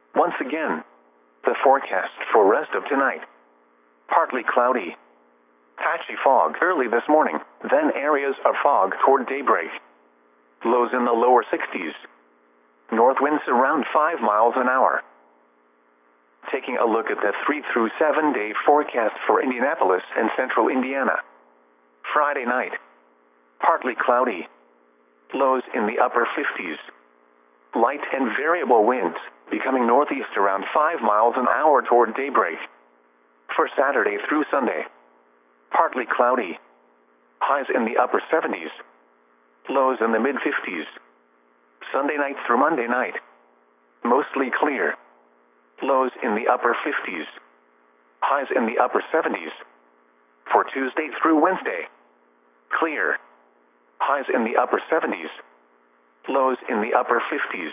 Once again, the forecast for rest of tonight. Partly cloudy. Patchy fog early this morning, then areas of fog toward daybreak. Lows in the lower 60s. North winds around 5 miles an hour. Taking a look at the 3 through 7 day forecast for Indianapolis and central Indiana. Friday night. Partly cloudy. Lows in the upper 50s. Light and variable winds, becoming northeast around 5 miles an hour toward daybreak. For Saturday through Sunday. Partly cloudy. Highs in the upper 70s. Lows in the mid-50s. Sunday night through Monday night. Mostly clear. Lows in the upper 50s. Highs in the upper 70s. For Tuesday through Wednesday. Clear. Highs in the upper 70s. Lows in the upper 50s.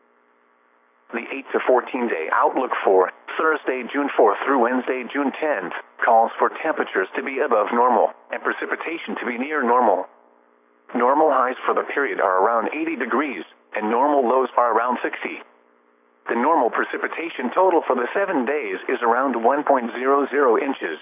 The 8 to 14 day outlook for Thursday, June 4th through Wednesday, June 10th, calls for temperatures to be above normal and precipitation to be near normal. Normal highs for the period are around 80 degrees, and normal lows are around 60. The normal precipitation total for the 7 days is around 1.00 inches.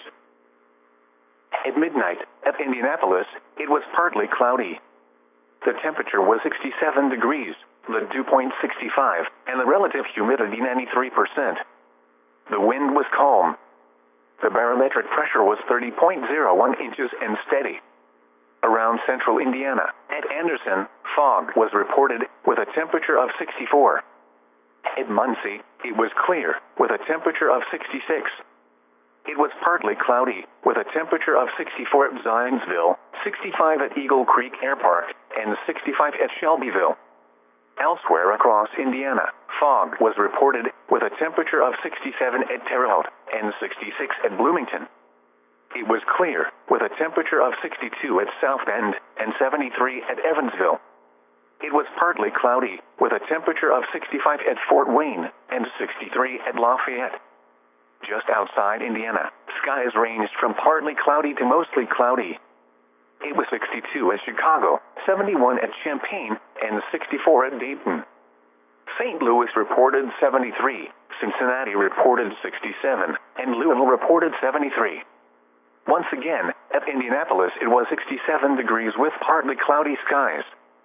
At midnight, at Indianapolis, it was partly cloudy. The temperature was 67 degrees, the dew point 65, and the relative humidity 93%. The wind was calm. The barometric pressure was 30.01 inches and steady. Around central Indiana, at Anderson, fog was reported with a temperature of 64. At Muncie, it was clear with a temperature of 66. It was partly cloudy with a temperature of 64 at Zionsville, 65 at Eagle Creek Air Park, and 65 at Shelbyville. Elsewhere across Indiana, fog was reported with a temperature of 67 at Terre Haute and 66 at Bloomington. It was clear with a temperature of 62 at South Bend and 73 at Evansville. It was partly cloudy with a temperature of 65 at Fort Wayne and 63 at Lafayette. Just outside Indiana, skies ranged from partly cloudy to mostly cloudy. It was 62 at Chicago, 71 at Champaign, and 64 at Dayton. St. Louis reported 73, Cincinnati reported 67, and Louisville reported 73. Once again, at Indianapolis it was 67 degrees with partly cloudy skies.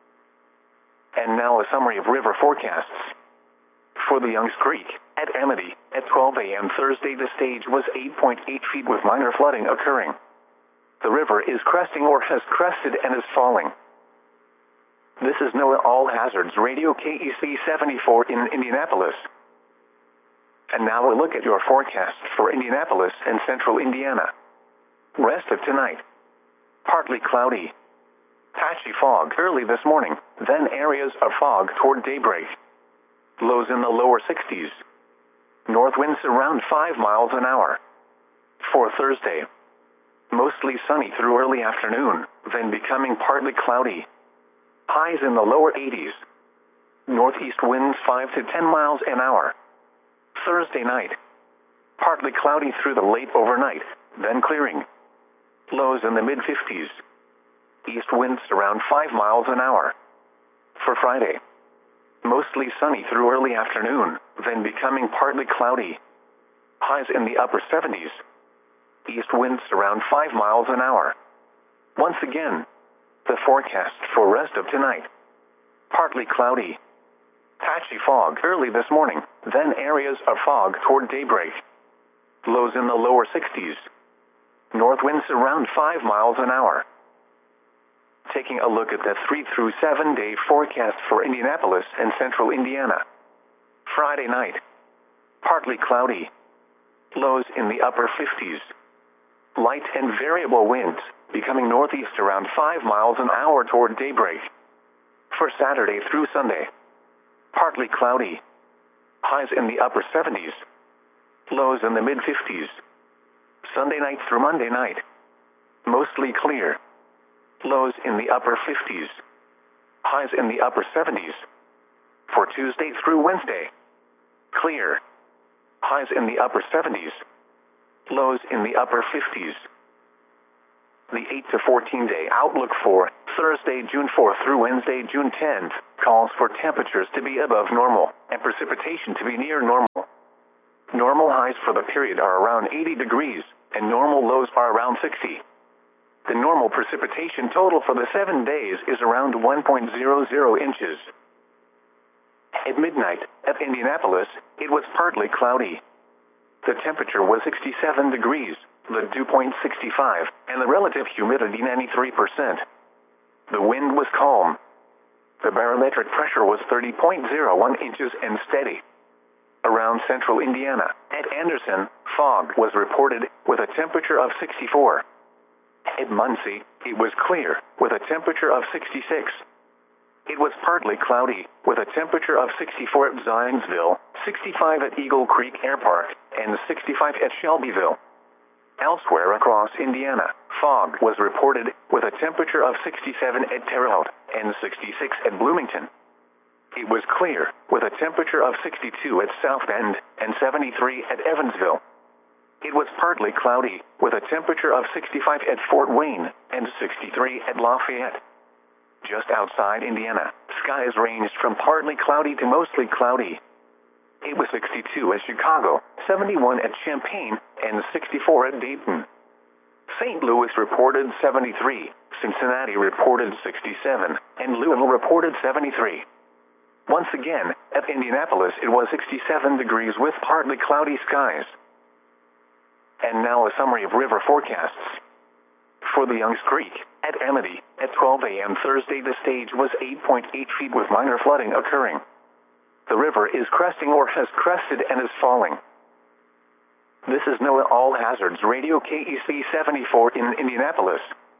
And now a summary of river forecasts. For the Youngs Creek, at Amity, at 12 a.m. Thursday the stage was 8.8 feet with minor flooding occurring. The river is cresting or has crested and is falling. This is NOAA All Hazards Radio KEC 74 in Indianapolis. And now a look at your forecast for Indianapolis and central Indiana. Rest of tonight. Partly cloudy. Patchy fog early this morning, then areas of fog toward daybreak. Lows in the lower 60s. North winds around 5 miles an hour. For Thursday, mostly sunny through early afternoon, then becoming partly cloudy. Highs in the lower 80s. Northeast winds 5 to 10 miles an hour. Thursday night, partly cloudy through the late overnight, then clearing. Lows in the mid-50s. East winds around 5 miles an hour. For Friday, mostly sunny through early afternoon, then becoming partly cloudy. Highs in the upper 70s. East winds around 5 miles an hour. Once again, the forecast for rest of tonight. Partly cloudy. Patchy fog early this morning, then areas of fog toward daybreak. Lows in the lower 60s. North winds around 5 miles an hour. Taking a look at the 3 through 7 day forecast for Indianapolis and central Indiana. Friday night, partly cloudy. Lows in the upper 50s. Light and variable winds, becoming northeast around 5 miles an hour toward daybreak. For Saturday through Sunday, partly cloudy. Highs in the upper 70s. Lows in the mid-50s. Sunday night through Monday night, mostly clear. Lows in the upper 50s. Highs in the upper 70s. For Tuesday through Wednesday, clear. Highs in the upper 70s. Lows in the upper 50s. The 8 to 14 day outlook for Thursday, June 4th through Wednesday, June 10th, calls for temperatures to be above normal and precipitation to be near normal. Normal highs for the period are around 80 degrees, and normal lows are around 60. The normal precipitation total for the 7 days is around 1.00 inches. At midnight, at Indianapolis, it was partly cloudy. The temperature was 67 degrees, the dew point 65, and the relative humidity 93%. The wind was calm. The barometric pressure was 30.01 inches and steady. Around central Indiana, at Anderson, fog was reported with a temperature of 64. At Muncie, it was clear with a temperature of 66. It was partly cloudy with a temperature of 64 at Zionsville, 65 at Eagle Creek Air Park, and 65 at Shelbyville. Elsewhere across Indiana, fog was reported with a temperature of 67 at Terre Haute and 66 at Bloomington. It was clear with a temperature of 62 at South Bend and 73 at Evansville. It was partly cloudy with a temperature of 65 at Fort Wayne and 63 at Lafayette. Just outside Indiana, skies ranged from partly cloudy to mostly cloudy. It was 62 at Chicago, 71 at Champaign, and 64 at Dayton. St. Louis reported 73, Cincinnati reported 67, and Louisville reported 73. Once again, at Indianapolis it was 67 degrees with partly cloudy skies. And now a summary of river forecasts. For the Youngs Creek, at Amity, at 12 a.m. Thursday the stage was 8.8 feet with minor flooding occurring. The river is cresting or has crested and is falling. This is NOAA All Hazards Radio KEC 74 in Indianapolis.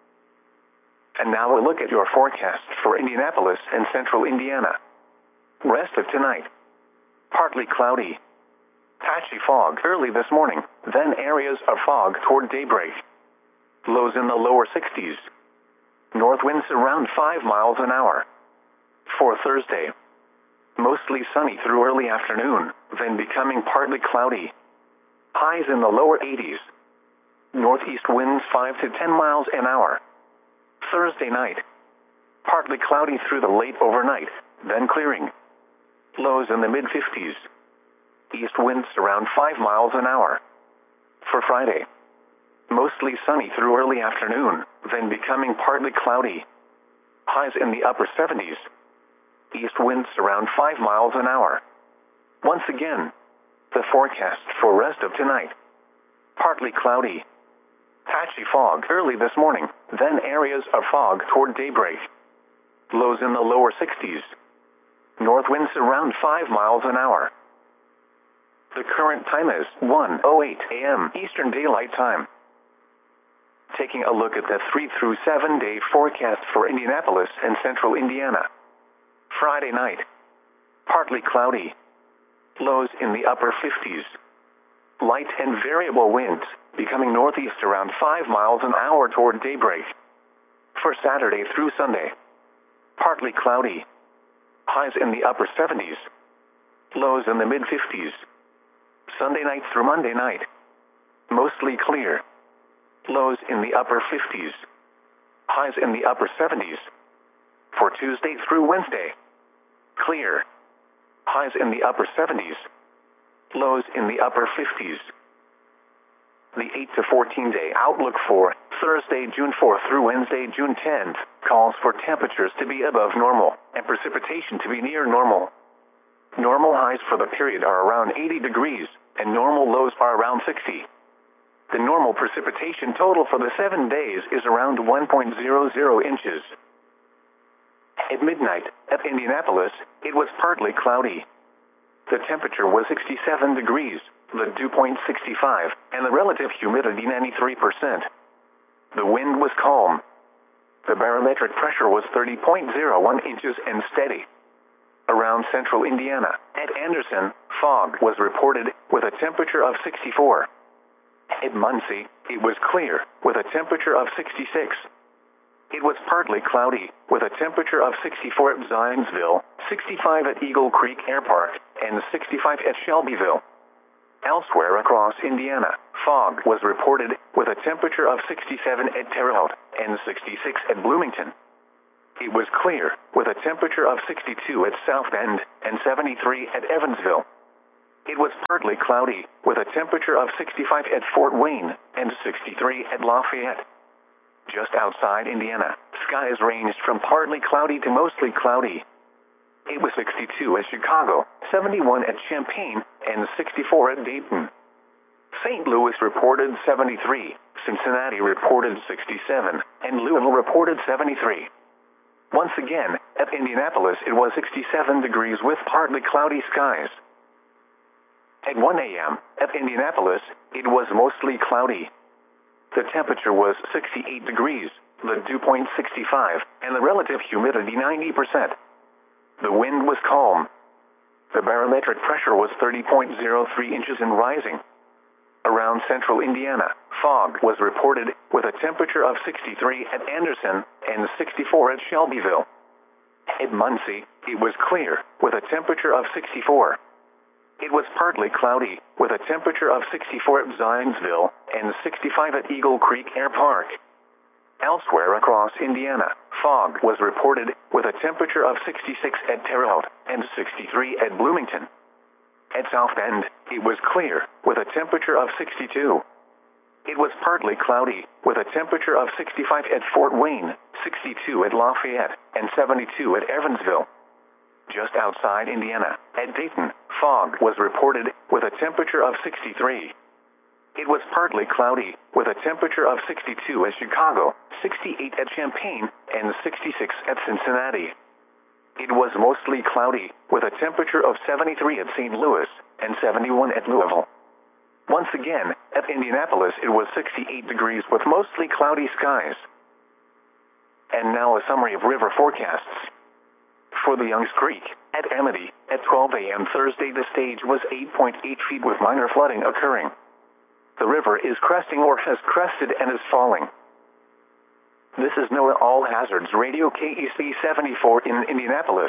And now a look at your forecast for Indianapolis and central Indiana. Rest of tonight. Partly cloudy. Patchy fog early this morning, then areas of fog toward daybreak. Lows in the lower 60s. North winds around 5 miles an hour. For Thursday, mostly sunny through early afternoon, then becoming partly cloudy. Highs in the lower 80s. Northeast winds 5 to 10 miles an hour. Thursday night, partly cloudy through the late overnight, then clearing. Lows in the mid-50s. East winds around 5 miles an hour. For Friday, mostly sunny through early afternoon, then becoming partly cloudy. Highs in the upper 70s. East winds around 5 miles an hour. Once again, the forecast for rest of tonight. Partly cloudy. Patchy fog early this morning, then areas of fog toward daybreak. Lows in the lower 60s. North winds around 5 miles an hour. The current time is 1:08 a.m. Eastern Daylight Time. Taking a look at the 3 through 7 day forecast for Indianapolis and central Indiana. Friday night, partly cloudy. Lows in the upper 50s. Light and variable winds, becoming northeast around 5 miles an hour toward daybreak. For Saturday through Sunday, partly cloudy. Highs in the upper 70s. Lows in the mid-50s. Sunday night through Monday night, mostly clear. Lows in the upper 50s. Highs in the upper 70s. For Tuesday through Wednesday, clear. Highs in the upper 70s. Lows in the upper 50s. The 8 to 14 day outlook for Thursday, June 4th through Wednesday, June 10th, calls for temperatures to be above normal and precipitation to be near normal. Normal highs for the period are around 80 degrees, and normal lows are around 60. The normal precipitation total for the 7 days is around 1.00 inches. At midnight, at Indianapolis, it was partly cloudy. The temperature was 67 degrees, the dew point 65, and the relative humidity 93%. The wind was calm. The barometric pressure was 30.01 inches and steady. Around central Indiana, at Anderson, fog was reported with a temperature of 64. At Muncie, it was clear with a temperature of 66. It was partly cloudy with a temperature of 64 at Zionsville, 65 at Eagle Creek Air Park, and 65 at Shelbyville. Elsewhere across Indiana, fog was reported with a temperature of 67 at Terre Haute and 66 at Bloomington. It was clear with a temperature of 62 at South Bend and 73 at Evansville. it was partly cloudy, with a temperature of 65 at Fort Wayne and 63 at Lafayette. Just outside Indiana, skies ranged from partly cloudy to mostly cloudy. It was 62 at Chicago, 71 at Champaign, and 64 at Dayton. St. Louis reported 73, Cincinnati reported 67, and Louisville reported 73. Once again, at Indianapolis it was 67 degrees with partly cloudy skies. At 1 a.m., at Indianapolis, it was mostly cloudy. The temperature was 68 degrees, the dew point 65, and the relative humidity 90%. The wind was calm. The barometric pressure was 30.03 inches and rising. Around central Indiana, fog was reported, with a temperature of 63 at Anderson and 64 at Shelbyville. At Muncie, it was clear, with a temperature of 64. It was partly cloudy, with a temperature of 64 at Zionsville and 65 at Eagle Creek Air Park. Elsewhere across Indiana, fog was reported, with a temperature of 66 at Terre Haute and 63 at Bloomington. At South Bend, it was clear, with a temperature of 62. It was partly cloudy, with a temperature of 65 at Fort Wayne, 62 at Lafayette, and 72 at Evansville. Just outside Indiana, at Dayton, fog was reported, with a temperature of 63. It was partly cloudy, with a temperature of 62 at Chicago, 68 at Champaign, and 66 at Cincinnati. It was mostly cloudy, with a temperature of 73 at St. Louis, and 71 at Louisville. Once again, at Indianapolis it was 68 degrees with mostly cloudy skies. And now a summary of river forecasts. For the Youngs Creek, at Amity, at 12 a.m. Thursday the stage was 8.8 feet with minor flooding occurring. The river is cresting or has crested and is falling. This is NOAA All Hazards Radio KEC 74 in Indianapolis.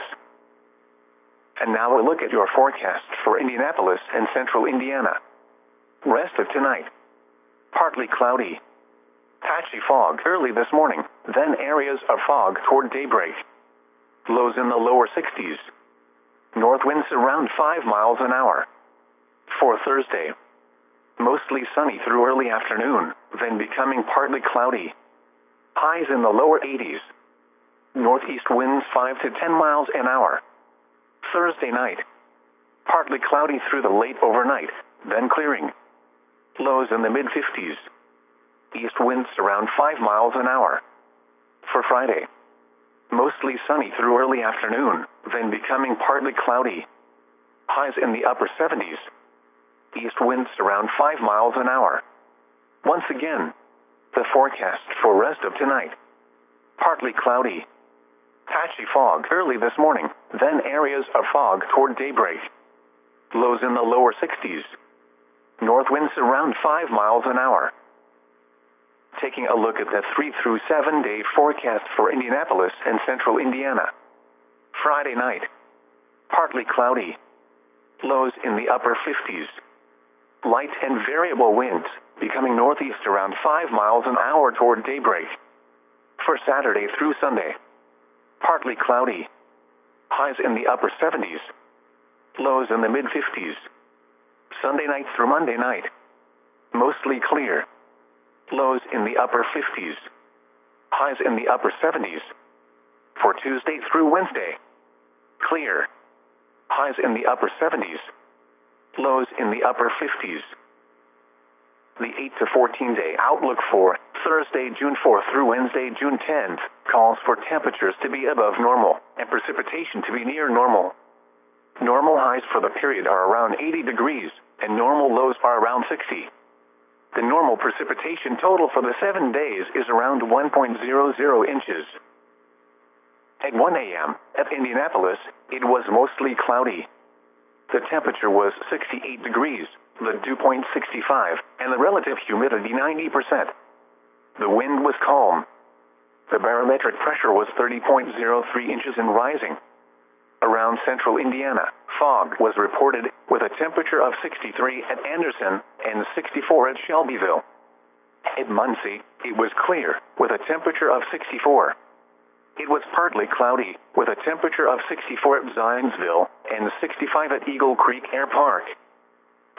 And now a look at your forecast for Indianapolis and central Indiana. Rest of tonight. Partly cloudy. Patchy fog early this morning, then areas of fog toward daybreak. Lows in the lower 60s. North winds around 5 miles an hour. For Thursday, mostly sunny through early afternoon, then becoming partly cloudy. Highs in the lower 80s. Northeast winds 5 to 10 miles an hour. Thursday night, partly cloudy through the late overnight, then clearing. Lows in the mid-50s. East winds around 5 miles an hour. For Friday, mostly sunny through early afternoon, then becoming partly cloudy. Highs in the upper 70s. East winds around 5 miles an hour. Once again, the forecast for rest of tonight. Partly cloudy. Patchy fog early this morning, then areas of fog toward daybreak. Lows in the lower 60s. North winds around 5 miles an hour. Taking a look at the 3 through 7 day forecast for Indianapolis and central Indiana. Friday night, partly cloudy. Lows in the upper 50s. Light and variable winds, becoming northeast around 5 miles an hour toward daybreak. For Saturday through Sunday, partly cloudy. Highs in the upper 70s. Lows in the mid-50s. Sunday night through Monday night, mostly clear. Lows in the upper 50s. Highs in the upper 70s. For Tuesday through Wednesday, clear. Highs in the upper 70s. Lows in the upper 50s. The 8 to 14 day outlook for Thursday, June 4th through Wednesday, June 10th, calls for temperatures to be above normal and precipitation to be near normal. Normal highs for the period are around 80 degrees, and normal lows are around 60. The normal precipitation total for the 7 days is around 1.00 inches. At 1 a.m., at Indianapolis, it was mostly cloudy. The temperature was 68 degrees, the dew point 65, and the relative humidity 90%. The wind was calm. The barometric pressure was 30.03 inches and rising. Around central Indiana, fog was reported, with a temperature of 63 at Anderson and 64 at Shelbyville. At Muncie, it was clear, with a temperature of 64. It was partly cloudy, with a temperature of 64 at Zionsville and 65 at Eagle Creek Air Park.